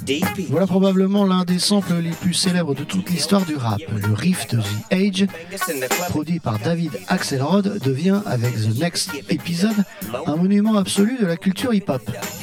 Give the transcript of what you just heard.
Voilà probablement l'un des samples les plus célèbres de toute l'histoire du rap. Le riff de The Age, produit par David Axelrod, devient, avec The Next Episode, un monument absolu de la culture hip-hop.